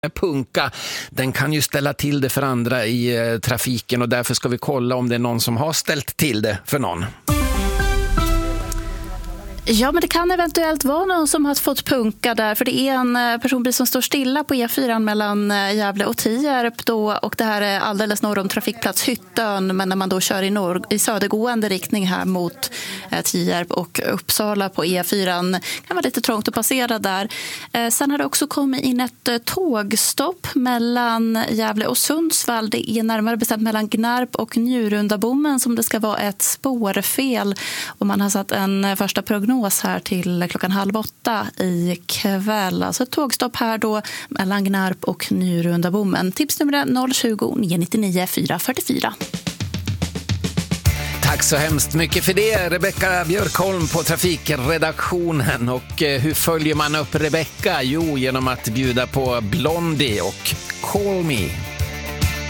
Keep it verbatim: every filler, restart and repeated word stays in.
punka, den kan ju ställa till det för andra i eh, trafiken, och därför ska vi kolla om det är någon som har ställt till det för någon. Ja, men det kan eventuellt vara någon som har fått punka där, för det är en personbil som står stilla på E fyra mellan Gävle och Tierp då, och det här är alldeles norr om trafikplats Hyttön, men när man då kör i, norr, i södergående riktning här mot eh, Tierp och Uppsala på E fyra kan vara lite trångt att passera där. Eh, sen har det också kommit in ett eh, tågstopp mellan Gävle och Sundsvall. Det är närmare bestämt mellan Gnarp och Njurundabommen som det ska vara ett spårfel, och man har satt en första prognos här till klockan halv åtta i kväll. Alltså ett tågstopp här då mellan Gnarp och Njurundabommen. Tipsnummer noll tjugo, nio nittionio, fyra fyrtiofyra. Tack så hemskt mycket för det, Rebecka Björkholm på trafikredaktionen. Och eh, hur följer man upp Rebecka? Jo, genom att bjuda på Blondie och Call Me.